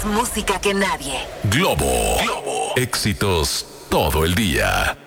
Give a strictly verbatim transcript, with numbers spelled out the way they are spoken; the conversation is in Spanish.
Más música que nadie. Globo. Globo. Éxitos todo el día.